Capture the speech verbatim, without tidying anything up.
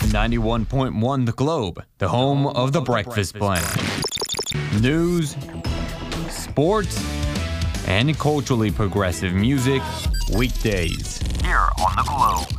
ninety-one point one The Globe, the home of the Breakfast Blend. News, sports, and culturally progressive music weekdays here on The Globe.